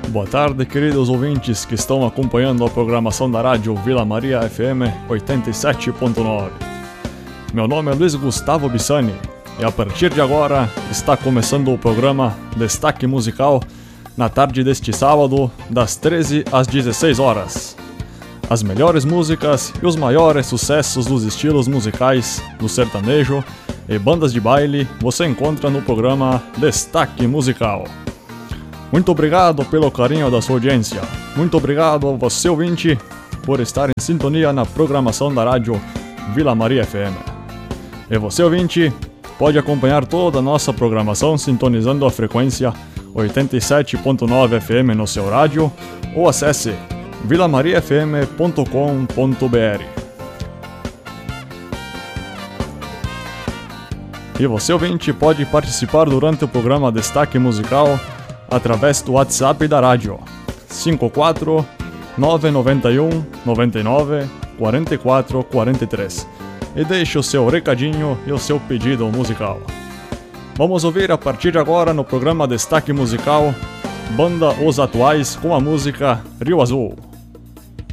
Boa tarde, queridos ouvintes que estão acompanhando a programação da rádio Vila Maria FM 87.9. Meu nome é Luiz Gustavo Bissani e a partir de agora está começando o programa Destaque Musical na tarde deste sábado, das 13 às 16 horas. As melhores músicas e os maiores sucessos dos estilos musicais do sertanejo e bandas de baile você encontra no programa Destaque Musical. Muito obrigado pelo carinho da sua audiência. Muito obrigado a você, ouvinte, por estar em sintonia na programação da rádio Vila Maria FM. E você, ouvinte, pode acompanhar toda a nossa programação sintonizando a frequência 87.9 FM no seu rádio ou acesse vilamariafm.com.br. E você, ouvinte, pode participar durante o programa Destaque Musical através do WhatsApp da rádio 54 991 99 44 43 e deixe o seu recadinho e o seu pedido musical. Vamos ouvir a partir de agora no programa Destaque Musical Banda Os Atuais com a música Rio Azul.